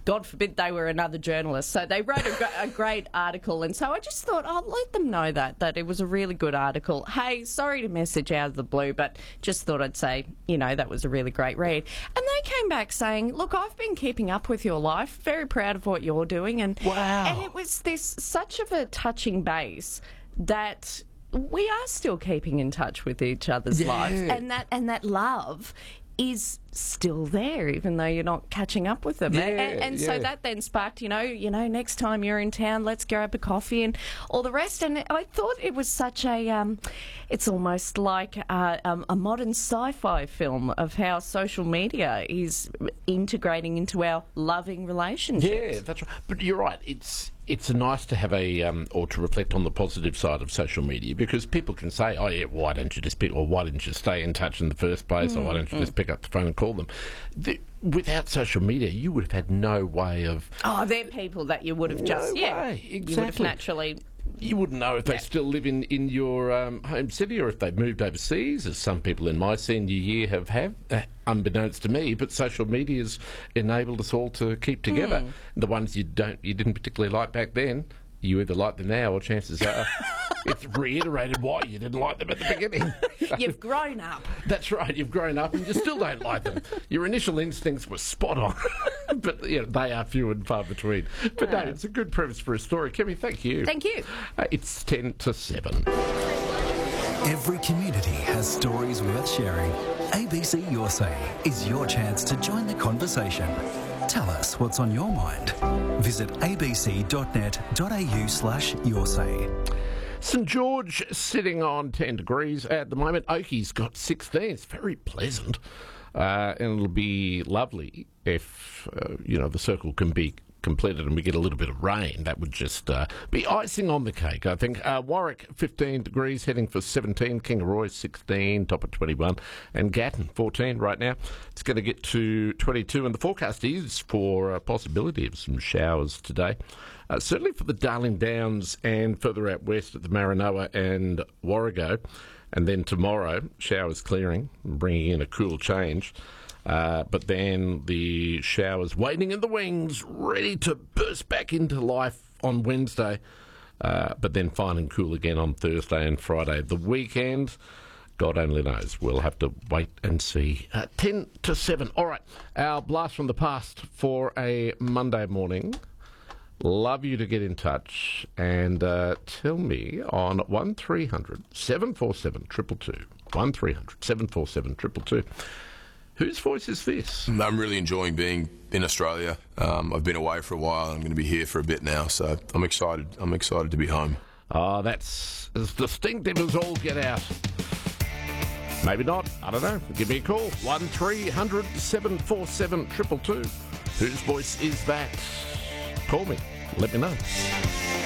God forbid they were another journalist. So they wrote a great article, and so I just thought I'll let them know that it was a really good article. Hey, sorry to message out of the blue, but just thought I'd say, that was a really great read. And they came back saying, look, I've been keeping up with your life, very proud of what you're doing. And, wow. And it was such of a touching base that we are still keeping in touch with each other's lives, and that love is still there, even though you're not catching up with them. So that then sparked, next time you're in town, let's grab a coffee and all the rest. And I thought it was such a, it's almost like a modern sci-fi film of how social media is integrating into our loving relationships. Yeah, that's right. But you're right. It's nice to have or to reflect on the positive side of social media, because people can say, oh yeah, why don't you just why didn't you stay in touch in the first place, or why don't you just pick up the phone and call them? Without social media, you would have had no way of... Oh, they're people that you would have exactly. You would have naturally... You wouldn't know if they still live in your home city, or if they've moved overseas, as some people in my senior year have unbeknownst to me. But social media's enabled us all to keep together. The ones you didn't particularly like back then, you either like them now, or chances are it's reiterated why you didn't like them at the beginning. You've grown up. That's right, you've grown up and you still don't like them. Your initial instincts were spot on, but they are few and far between. But no, it's a good premise for a story. Kemi, thank you. Thank you. It's 10 to 7. Every community has stories worth sharing. ABC Your Say is your chance to join the conversation. Tell us what's on your mind. Visit abc.net.au/yoursay. St George sitting on 10 degrees at the moment. Oakey's got 16. It's very pleasant. And it'll be lovely if, the circle can be completed and we get a little bit of rain. That would just be icing on the cake, I think. Warwick, 15 degrees, heading for 17. Kingaroy, 16, top of 21. And Gatton, 14 right now. It's going to get to 22. And the forecast is for a possibility of some showers today. Certainly for the Darling Downs and further out west at the Maranoa and Warrego. And then tomorrow, showers clearing, bringing in a cool change. But then the showers waiting in the wings, ready to burst back into life on Wednesday. But then fine and cool again on Thursday and Friday. The weekend, God only knows. We'll have to wait and see. 10 to 7. All right, our blast from the past for a Monday morning. Love you to get in touch and tell me on 1300 747 222. 1300 747 222. Whose voice is this? I'm really enjoying being in Australia. I've been away for a while. I'm going to be here for a bit now, so I'm excited. I'm excited to be home. Oh, that's as distinctive as all get out. Maybe not. I don't know. Give me a call. 1300 747 222. Whose voice is that? Call me. Let me know.